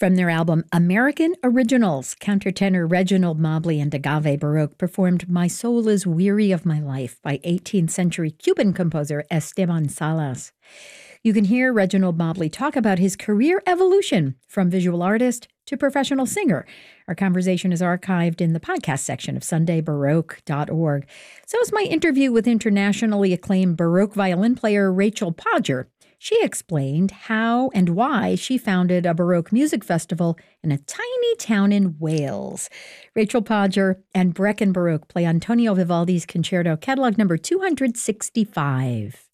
From their album American Originals, countertenor Reginald Mobley and Agave Baroque performed My Soul is Weary of My Life by 18th century Cuban composer Esteban Salas. You can hear Reginald Mobley talk about his career evolution from visual artist to professional singer. Our conversation is archived in the podcast section of SundayBaroque.org. So is my interview with internationally acclaimed Baroque violin player Rachel Podger. She explained how and why she founded a Baroque music festival in a tiny town in Wales. Rachel Podger and Brecon Baroque play Antonio Vivaldi's Concerto, catalog number 265.